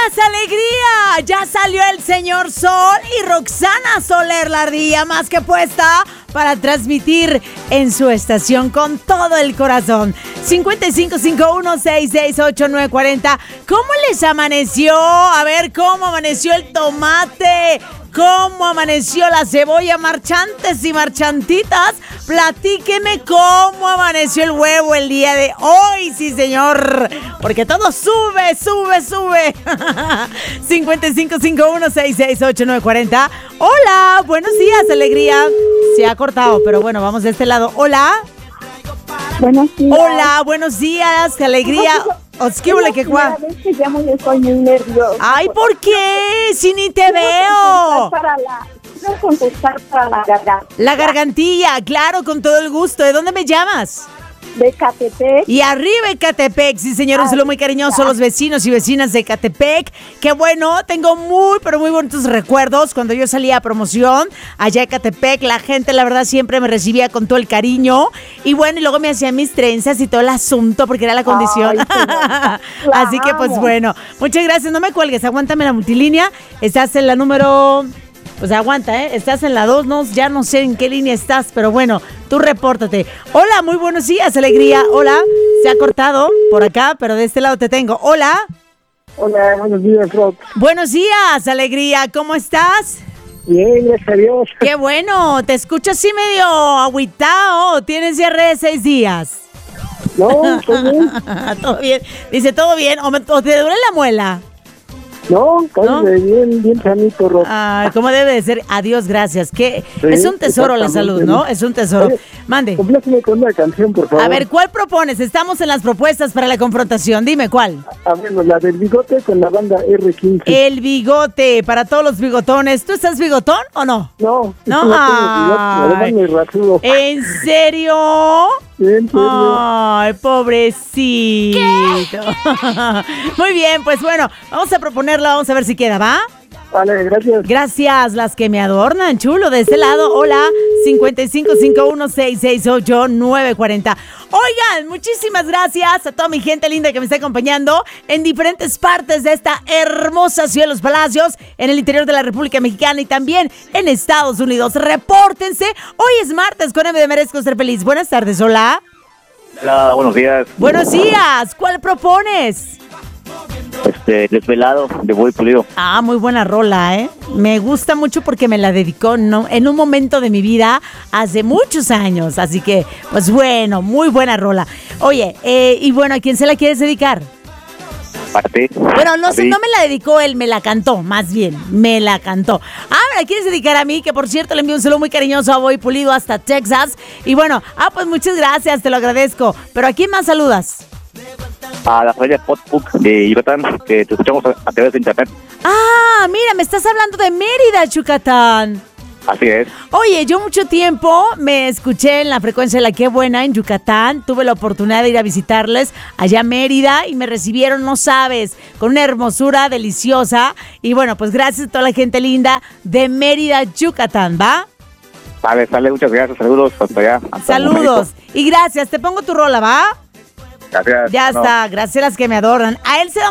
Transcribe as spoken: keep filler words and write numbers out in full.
días, alegría! Ya salió el señor Sol y Roxana Soler la ardilla más que puesta para transmitir en su estación con todo el corazón. cincuenta y cinco cincuenta y uno, sesenta y seis, ochenta y nueve cuarenta. ¿Cómo les amaneció? A ver, ¿cómo amaneció el tomate? ¿Cómo amaneció la cebolla? Marchantes y marchantitas, platíqueme cómo amaneció el huevo el día de hoy, sí señor, porque todo sube, sube, sube. cincuenta y cinco cincuenta y uno, sesenta y seis, ochenta y nueve cuarenta. Hola, buenos días, alegría. Se ha cortado, pero bueno, vamos de este lado. Hola. Buenos días. Hola, buenos días, alegría. Osquíbole, que cuá. Que llamo y estoy muy nerviosa. Ay, ¿por qué? Si ni te veo. Para la, quiero contestar para la garganta. La gargantilla, claro, con todo el gusto. ¿De dónde me llamas? De Ecatepec. Y arriba Ecatepec, sí señor, un saludo muy cariñoso a los vecinos y vecinas de Ecatepec. Qué bueno, tengo muy, pero muy bonitos recuerdos cuando yo salía a promoción allá a Ecatepec. La gente, la verdad, siempre me recibía con todo el cariño. Y bueno, y luego me hacían mis trenzas y todo el asunto porque era la condición. Ay, así que pues bueno, muchas gracias, no me cuelgues, aguántame la multilínea. Estás en la número... Pues aguanta, ¿eh? Estás en la dos, no, ya no sé en qué línea estás, pero bueno, tú repórtate. Hola, muy buenos días, alegría. Hola, se ha cortado por acá, pero de este lado te tengo. Hola. Hola, buenos días, Rob. Buenos días, alegría. ¿Cómo estás? Bien, gracias a Dios. Qué bueno, te escucho así medio agüitao. ¿Tienes diarrea de seis días? No, todo bien. Todo bien. Dice, ¿todo bien? ¿O, me, o te duele la muela? No, ¿No? bien, bien sanito, Rob. Ah, como debe de ser. Adiós, gracias. Que Sí, es un tesoro la salud, ¿no? Es un tesoro. Oye, Mande. Compláceme con una canción, por favor. A ver, ¿cuál propones? Estamos en las propuestas para la confrontación. Dime, ¿cuál? A ver, la del bigote con la banda erre quince. El bigote, para todos los bigotones. ¿Tú estás bigotón o no? No, No, no ay. tengo bigote, además me rasuro. ¿En serio? En serio. Ay, pobrecito. Muy bien, pues bueno, vamos a proponerla, vamos a ver si queda, ¿va? Vale, gracias. Gracias, las que me adornan, chulo. De este lado, hola, cincuenta y cinco cincuenta y uno, sesenta y seis, ochenta y nueve cuarenta. Oigan, muchísimas gracias a toda mi gente linda que me está acompañando en diferentes partes de esta hermosa ciudad de Los Palacios, en el interior de la República Mexicana y también en Estados Unidos. Repórtense, hoy es martes con M de Merezco Ser Feliz. Buenas tardes, hola. Hola, buenos días. Buenos días, ¿cuál propones? Este, Desvelado, de Boy Pulido. Ah, muy buena rola, ¿eh? Me gusta mucho porque me la dedicó, ¿no? En un momento de mi vida hace muchos años. Así que, pues bueno, muy buena rola. Oye, eh, y bueno, ¿a quién se la quieres dedicar? Para ti. Bueno, no sé, Sí. no me la dedicó él, me la cantó, más bien, me la cantó. Ah, ¿me la quieres dedicar a mí? Que por cierto le envío un saludo muy cariñoso a Boy Pulido hasta Texas. Y bueno, ah, pues muchas gracias, te lo agradezco. Pero ¿a quién más saludas? A la familia Potbook de Yucatán, que te escuchamos a, a través de internet. Ah, mira, me estás hablando de Mérida, Yucatán. Así es. Oye, yo mucho tiempo me escuché en la frecuencia de La Qué Buena en Yucatán. Tuve la oportunidad de ir a visitarles allá a Mérida y me recibieron, no sabes, con una hermosura deliciosa. Y bueno, pues gracias a toda la gente linda de Mérida, Yucatán, ¿va? Vale, sale, muchas gracias. Saludos hasta allá. Hasta Saludos. Y gracias, te pongo tu rola, ¿va? Gracias. Ya No. está, gracias a las que me adoran. A él se da